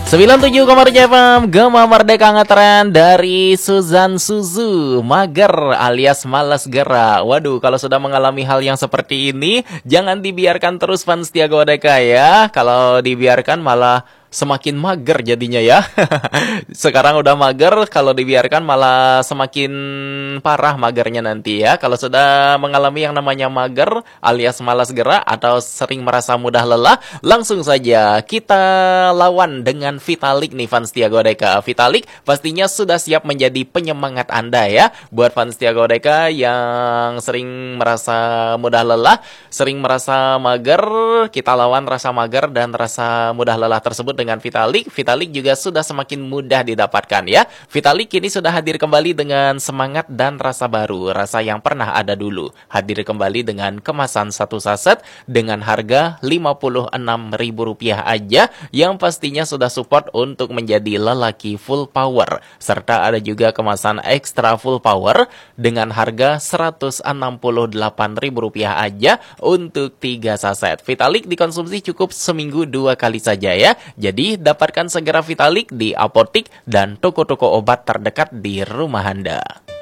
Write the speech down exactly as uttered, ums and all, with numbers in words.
sembilan puluh tujuh koma tujuh F M Gema Merdeka ngetren dari Suzan Suzu. Mager alias malas gerak. Waduh, kalau sudah mengalami hal yang seperti ini, jangan dibiarkan terus fans Setia Godeka ya. Kalau dibiarkan malah semakin mager jadinya ya. Sekarang udah mager, kalau dibiarkan malah semakin parah magernya nanti ya. Kalau sudah mengalami yang namanya mager alias malas gerak atau sering merasa mudah lelah, langsung saja kita lawan dengan Vitalik nih fans Setia Godeka. Vitalik pastinya sudah siap menjadi penyemangat Anda ya. Buat fans Setia Godeka yang sering merasa mudah lelah, sering merasa mager, kita lawan rasa mager dan rasa mudah lelah tersebut dengan Vitalik. Vitalik juga sudah semakin mudah didapatkan ya. Vitalik kini sudah hadir kembali dengan semangat dan rasa baru, rasa yang pernah ada dulu. Hadir kembali dengan kemasan satu saset dengan harga lima puluh enam ribu rupiah aja, yang pastinya sudah support untuk menjadi lelaki full power. Serta ada juga kemasan ekstra full power dengan harga seratus enam puluh delapan ribu rupiah aja untuk tiga saset. Vitalik dikonsumsi cukup seminggu dua kali saja ya. Jadi, dapatkan segera Vitalik di apotik dan toko-toko obat terdekat di rumah Anda.